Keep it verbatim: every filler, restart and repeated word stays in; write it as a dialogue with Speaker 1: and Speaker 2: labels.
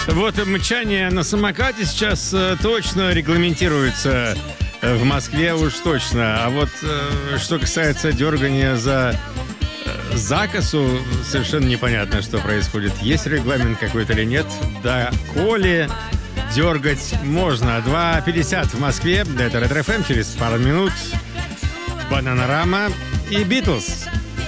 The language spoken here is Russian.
Speaker 1: Вот мчание на самокате сейчас э, точно регламентируется э, в Москве уж точно. А вот э, что касается дергания за э, за косу, совершенно непонятно, что происходит. Есть регламент какой-то или нет. Да, коли дергать можно. два пятьдесят в Москве. Это Ретро эф эм. Через пару минут Бананарама и Битлз.